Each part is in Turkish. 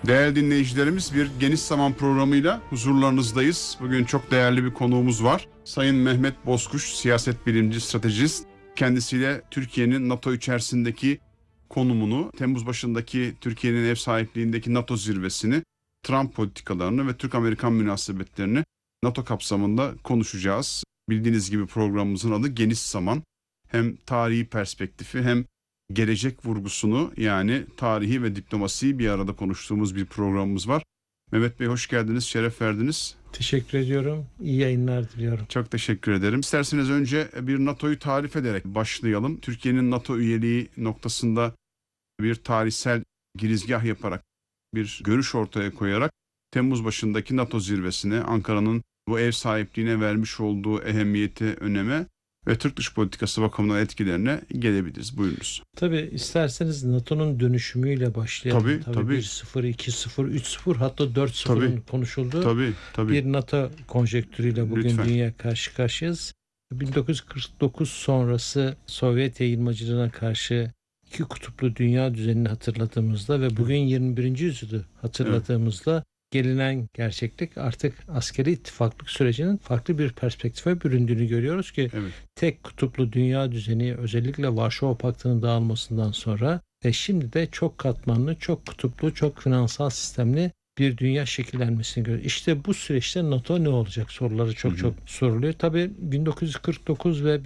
Değerli dinleyicilerimiz, bir Geniş Zaman programıyla huzurlarınızdayız. Bugün çok değerli bir konuğumuz var. Sayın Mehmet Bozkuş, siyaset bilimci, stratejist. Kendisiyle Türkiye'nin NATO içerisindeki konumunu, Temmuz başındaki Türkiye'nin ev sahipliğindeki NATO zirvesini, Trump politikalarını ve Türk-Amerikan münasebetlerini NATO kapsamında konuşacağız. Bildiğiniz gibi programımızın adı Geniş Zaman. Hem tarihi perspektifi hem gelecek vurgusunu, yani tarihi ve diplomasiyi bir arada konuştuğumuz bir programımız var. Mehmet Bey, hoş geldiniz, şeref verdiniz. Teşekkür ediyorum. İyi yayınlar diliyorum. Çok teşekkür ederim. İsterseniz önce bir NATO'yu tarif ederek başlayalım. Türkiye'nin NATO üyeliği noktasında bir tarihsel girizgah yaparak, bir görüş ortaya koyarak Temmuz başındaki NATO zirvesine, Ankara'nın bu ev sahipliğine vermiş olduğu ehemmiyeti, öneme ve Türk dış politikası bakımından etkilerine gelebiliriz. Buyurunuz. Tabii isterseniz NATO'nun dönüşümüyle başlayalım. Tabii. 1-0, 2-0, 3-0 hatta 4-0'ın konuşulduğu bir NATO konjektürüyle bugün Lütfen. dünya karşı karşıyayız. 1949 sonrası Sovyet yayılmacılığına karşı iki kutuplu dünya düzenini hatırladığımızda ve bugün 21. yüzyılı hatırladığımızda gelinen gerçeklik artık askeri ittifaklık sürecinin farklı bir perspektife büründüğünü görüyoruz ki tek kutuplu dünya düzeni, özellikle Varşova Paktı'nın dağılmasından sonra ve şimdi de çok katmanlı, çok kutuplu, çok finansal sistemli bir dünya şekillenmesini görüyoruz. İşte bu süreçte NATO ne olacak soruları çok soruluyor. Tabii 1949 ve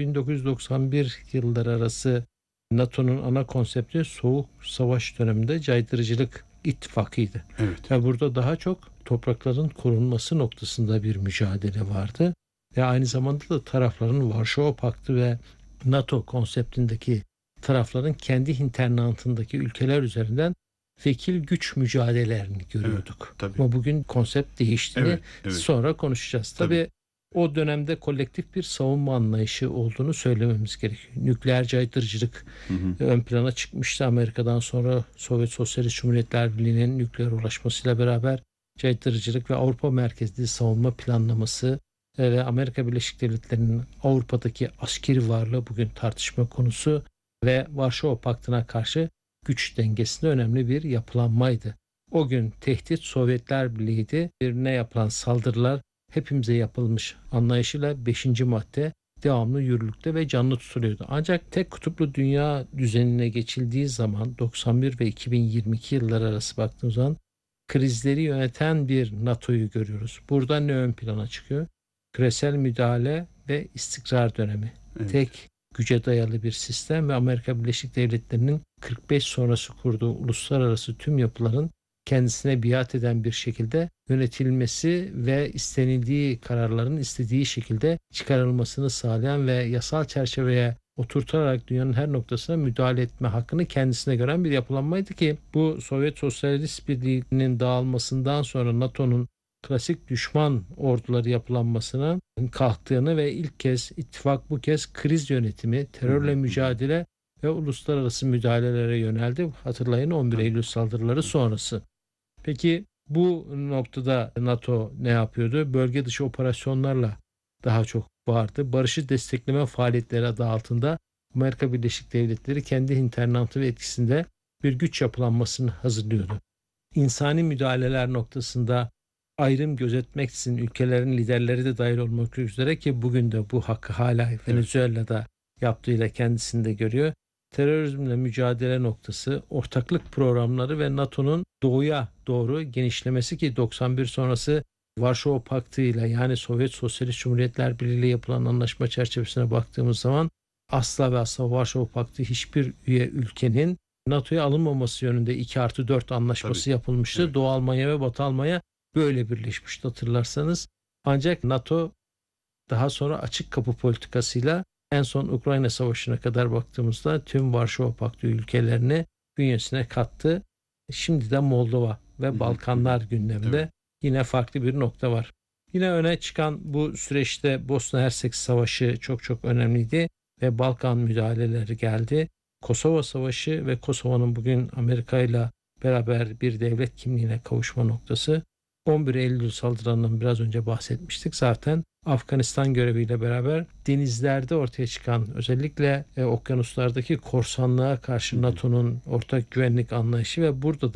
1991 yılları arası NATO'nun ana konsepti Soğuk Savaş döneminde caydırıcılık ittifakıydı. Ve burada daha çok toprakların korunması noktasında bir mücadele vardı. Ve aynı zamanda da tarafların Varşova Paktı ve NATO konseptindeki tarafların kendi internantındaki ülkeler üzerinden vekil güç mücadelelerini görüyorduk. Ama bugün konsept değiştiğini sonra konuşacağız. Tabii o dönemde kolektif bir savunma anlayışı olduğunu söylememiz gerekiyor. Nükleer caydırıcılık ön plana çıkmıştı. Amerika'dan sonra Sovyet Sosyalist Cumhuriyetler Birliği'nin nükleer ulaşmasıyla beraber caydırıcılık ve Avrupa merkezli savunma planlaması ve Amerika Birleşik Devletleri'nin Avrupa'daki askeri varlığı bugün tartışma konusu ve Varşova Paktı'na karşı güç dengesinde önemli bir yapılanmaydı. O gün tehdit Sovyetler Birliği'ydi. Birbirine yapılan saldırılar hepimize yapılmış anlayışıyla 5. madde devamlı yürürlükte ve canlı tutuluyordu. Ancak tek kutuplu dünya düzenine geçildiği zaman 91 ve 2022 yılları arası baktığımız zaman krizleri yöneten bir NATO'yu görüyoruz. Burada ne ön plana çıkıyor? Küresel müdahale ve istikrar dönemi. Tek güce dayalı bir sistem ve Amerika Birleşik Devletleri'nin 45 sonrası kurduğu uluslararası tüm yapıların kendisine biat eden bir şekilde yönetilmesi ve istenildiği kararların istediği şekilde çıkarılmasını sağlayan ve yasal çerçeveye oturtarak dünyanın her noktasına müdahale etme hakkını kendisine gören bir yapılanmaydı ki bu Sovyet Sosyalist Birliği'nin dağılmasından sonra NATO'nun klasik düşman orduları yapılanmasına kalktığını ve ilk kez ittifak bu kez kriz yönetimi, terörle mücadele ve uluslararası müdahalelere yöneldi. Hatırlayın 11 Eylül saldırıları sonrası. Peki bu noktada NATO ne yapıyordu? Bölge dışı operasyonlarla daha çok vardı. Barışı destekleme faaliyetleri adı altında Amerika Birleşik Devletleri kendi internantı ve etkisinde bir güç yapılanmasını hazırlıyordu. İnsani müdahaleler noktasında ayrım gözetmeksizin ülkelerin liderleri de dahil olmak üzere ki bugün de bu hakkı hala Venezuela'da yaptığıyla kendisini de görüyor. Terörizmle mücadele noktası, ortaklık programları ve NATO'nun doğuya doğru genişlemesi ki 91 sonrası Varşova Paktı ile yani Sovyet Sosyalist Cumhuriyetler Birliği ile yapılan anlaşma çerçevesine baktığımız zaman asla ve asla Varşova Paktı hiçbir üye ülkenin NATO'ya alınmaması yönünde 2+4 anlaşması yapılmıştı. Doğu Almanya ve Batı Almanya böyle birleşmişti hatırlarsanız. Ancak NATO daha sonra açık kapı politikasıyla en son Ukrayna Savaşı'na kadar baktığımızda tüm Varşova Paktı ülkelerini bünyesine kattı. Şimdi de Moldova ve Balkanlar gündeminde yine farklı bir nokta var. Yine öne çıkan bu süreçte Bosna Hersek Savaşı çok önemliydi ve Balkan müdahaleleri geldi. Kosova Savaşı ve Kosova'nın bugün Amerika ile beraber bir devlet kimliğine kavuşma noktası. 11 Eylül saldırılarından biraz önce bahsetmiştik. Zaten Afganistan göreviyle beraber denizlerde ortaya çıkan özellikle okyanuslardaki korsanlığa karşı NATO'nun ortak güvenlik anlayışı ve burada da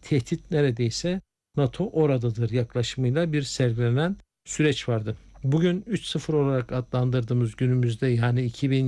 tehdit neredeyse NATO oradadır yaklaşımıyla bir sergilenen süreç vardı. Bugün 3.0 olarak adlandırdığımız günümüzde, yani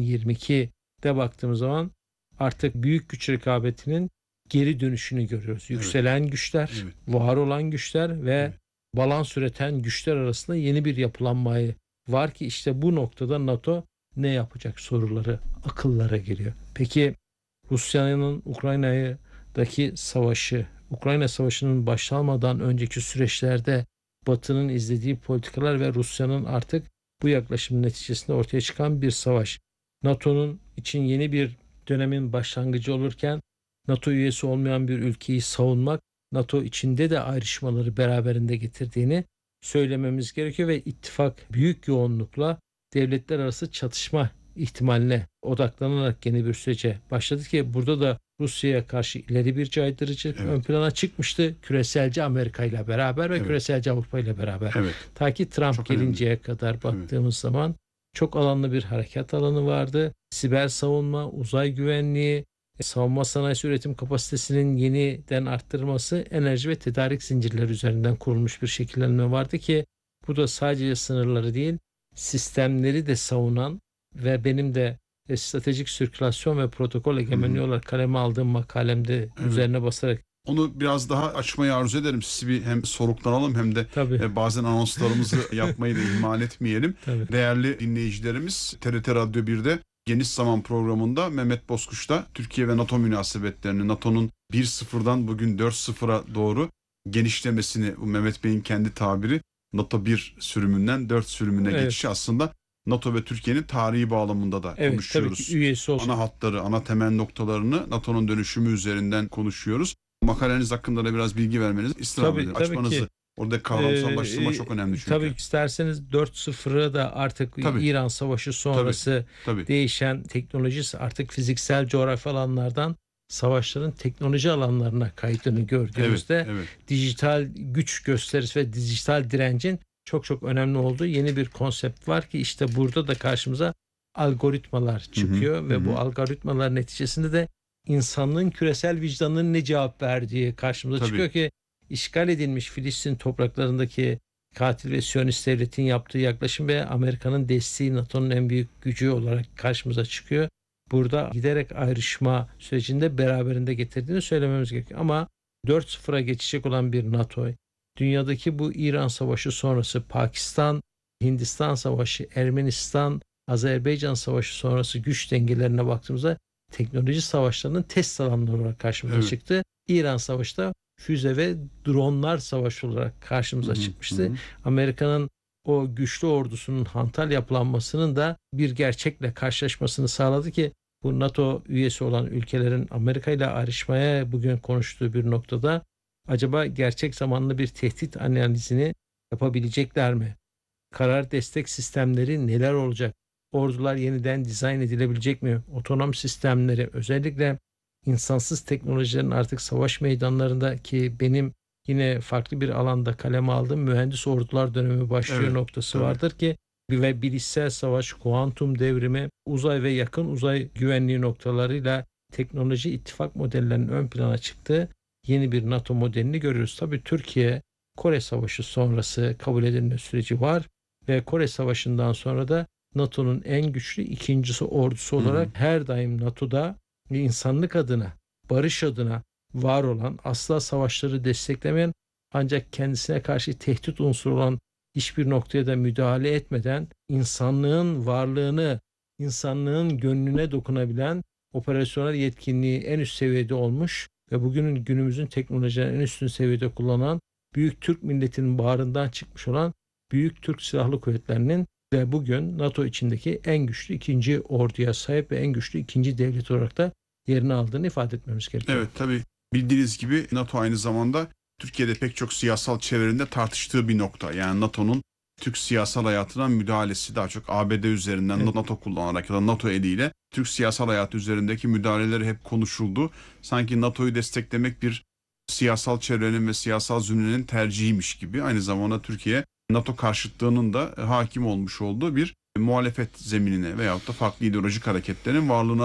2022'de baktığımız zaman artık büyük güç rekabetinin geri dönüşünü görüyoruz. Evet. Yükselen güçler, Evet. var olan güçler ve Evet. balans üreten güçler arasında yeni bir yapılanmayı var ki işte bu noktada NATO ne yapacak soruları akıllara geliyor. Peki Rusya'nın Ukrayna'daki savaşı, Ukrayna Savaşı'nın başlamadan önceki süreçlerde Batı'nın izlediği politikalar ve Rusya'nın artık bu yaklaşımın neticesinde ortaya çıkan bir savaş. NATO'nun için yeni bir dönemin başlangıcı olurken NATO üyesi olmayan bir ülkeyi savunmak, NATO içinde de ayrışmaları beraberinde getirdiğini söylememiz gerekiyor ve ittifak büyük yoğunlukla devletler arası çatışma ihtimaline odaklanarak yeni bir sürece başladı ki burada da Rusya'ya karşı ileri bir caydırıcı ön plana çıkmıştı. Küreselci Amerika ile beraber ve küreselci Avrupa ile beraber. Evet. Ta ki Trump Çok gelinceye önemli. kadar baktığımız zaman çok alanlı bir harekat alanı vardı. Siber savunma, uzay güvenliği, savunma sanayisi üretim kapasitesinin yeniden arttırılması, enerji ve tedarik zincirleri üzerinden kurulmuş bir şekillenme vardı ki bu da sadece sınırları değil, sistemleri de savunan ve benim de stratejik sirkülasyon ve protokol egemenliği olarak kaleme aldığım makalemde üzerine basarak. Onu biraz daha açmayı arzu ederim. Sizi bir hem soluklanalım hem de bazen anonslarımızı yapmayı da ihmal etmeyelim. Tabii. Değerli dinleyicilerimiz, TRT Radyo 1'de Geniş Zaman programında Mehmet Bozkuş'ta Türkiye ve NATO münasebetlerini, NATO'nun 1.0'dan bugün 4.0'a doğru genişlemesini, bu Mehmet Bey'in kendi tabiri, NATO 1 sürümünden 4 sürümüne geçişi aslında NATO ve Türkiye'nin tarihi bağlamında da konuşuyoruz. Tabii ki üyesi olsun. Ana hatları, ana temel noktalarını NATO'nun dönüşümü üzerinden konuşuyoruz. Makaleniz hakkında da biraz bilgi vermenizi istirham ederim. Açmanızı. Ki, orada kavramsallaştırma çok önemli çünkü. Tabii isterseniz 4.0'a da artık İran Savaşı sonrası değişen teknoloji, artık fiziksel coğrafi alanlardan savaşların teknoloji alanlarına kaydığını gördüğümüzde dijital güç gösterisi ve dijital direncin çok çok önemli olduğu yeni bir konsept var ki işte burada da karşımıza algoritmalar çıkıyor ve bu algoritmalar neticesinde de insanlığın küresel vicdanının ne cevap verdiği karşımıza çıkıyor ki işgal edilmiş Filistin topraklarındaki katil ve Siyonist devletin yaptığı yaklaşım ve Amerika'nın desteği NATO'nun en büyük gücü olarak karşımıza çıkıyor. Burada giderek ayrışma sürecinde beraberinde getirdiğini söylememiz gerekiyor. Ama 4.0'a geçecek olan bir NATO, dünyadaki bu İran Savaşı sonrası Pakistan, Hindistan Savaşı, Ermenistan, Azerbaycan Savaşı sonrası güç dengelerine baktığımızda teknoloji savaşlarının test alanları olarak karşımıza çıktı. İran Savaşı da füze ve dronlar savaşı olarak karşımıza çıkmıştı. Amerika'nın o güçlü ordusunun hantal yapılanmasının da bir gerçekle karşılaşmasını sağladı ki bu NATO üyesi olan ülkelerin Amerika ile ayrışmaya bugün konuştuğu bir noktada acaba gerçek zamanlı bir tehdit analizini yapabilecekler mi? Karar destek sistemleri neler olacak? Ordular yeniden dizayn edilebilecek mi? Otonom sistemleri, özellikle insansız teknolojilerin artık savaş meydanlarında, ki benim yine farklı bir alanda kaleme aldığım mühendis ordular dönemi başlıyor noktası vardır ki ve bilişsel savaş, kuantum devrimi, uzay ve yakın uzay güvenliği noktalarıyla teknoloji ittifak modellerinin ön plana çıktığı yeni bir NATO modelini görüyoruz. Tabii Türkiye Kore Savaşı sonrası kabul edilme süreci var ve Kore Savaşı'ndan sonra da NATO'nun en güçlü ikincisi ordusu olarak her daim NATO'da insanlık adına, barış adına var olan, asla savaşları desteklemeyen ancak kendisine karşı tehdit unsuru olan hiçbir noktaya da müdahale etmeden insanlığın varlığını, insanlığın gönlüne dokunabilen operasyonel yetkinliği en üst seviyede olmuş ve bugünün günümüzün teknolojilerini en üstün seviyede kullanan büyük Türk milletinin bağrından çıkmış olan Büyük Türk Silahlı Kuvvetleri'nin ve bugün NATO içindeki en güçlü ikinci orduya sahip ve en güçlü ikinci devlet olarak da yerini aldığını ifade etmemiz gerekiyor. Evet, tabii bildiğiniz gibi NATO aynı zamanda Türkiye'de pek çok siyasal çevrelerinde tartıştığı bir nokta. Yani NATO'nun Türk siyasal hayatına müdahalesi, daha çok ABD üzerinden NATO kullanarak ya da NATO eliyle Türk siyasal hayatı üzerindeki müdahaleleri hep konuşuldu. Sanki NATO'yu desteklemek bir siyasal çevrenin ve siyasal zümrenin tercihiymiş gibi. Aynı zamanda Türkiye NATO karşıtlığının da hakim olmuş olduğu bir muhalefet zeminine veyahut da farklı ideolojik hareketlerin varlığına da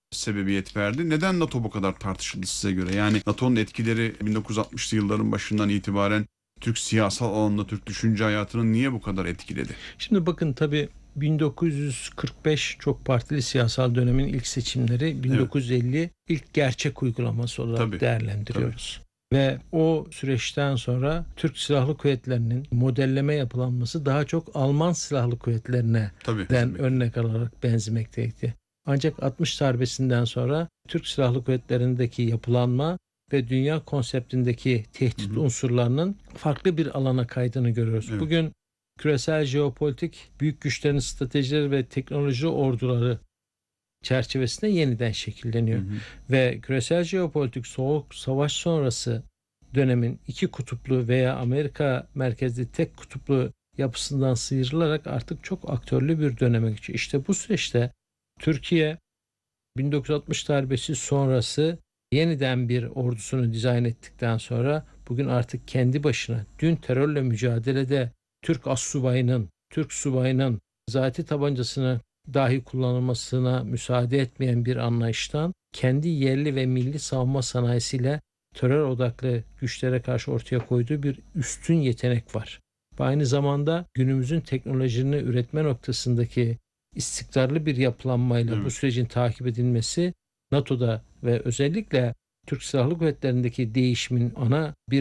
sebebiyet verdi. Neden NATO bu kadar tartışıldı size göre? Yani NATO'nun etkileri 1960'lı yılların başından itibaren Türk siyasal alanında, Türk düşünce hayatını niye bu kadar etkiledi? Şimdi bakın tabii 1945 çok partili siyasal dönemin ilk seçimleri, 1950 ilk gerçek uygulaması olarak Tabii, değerlendiriyoruz. Ve o süreçten sonra Türk Silahlı Kuvvetleri'nin modelleme yapılanması daha çok Alman Silahlı Kuvvetleri'ne Tabii. örnek alarak benzemekteydi. Ancak 60 darbesinden sonra Türk Silahlı Kuvvetleri'ndeki yapılanma ve dünya konseptindeki tehdit unsurlarının farklı bir alana kaydığını görüyoruz. Evet. Bugün küresel jeopolitik büyük güçlerin stratejileri ve teknoloji orduları çerçevesinde yeniden şekilleniyor. Ve küresel jeopolitik soğuk savaş sonrası dönemin iki kutuplu veya Amerika merkezli tek kutuplu yapısından sıyrılarak artık çok aktörlü bir döneme geçiyor. İşte bu süreçte Türkiye 1960 darbesi sonrası yeniden bir ordusunu dizayn ettikten sonra bugün artık kendi başına dün terörle mücadelede Türk astsubayının, Türk subayının zati tabancasını dahi kullanılmasına müsaade etmeyen bir anlayıştan kendi yerli ve milli savunma sanayisiyle terör odaklı güçlere karşı ortaya koyduğu bir üstün yetenek var. Ve aynı zamanda günümüzün teknolojini üretme noktasındaki istikrarlı bir yapılanmayla bu sürecin takip edilmesi NATO'da ve özellikle Türk Silahlı Kuvvetleri'ndeki değişimin ana bir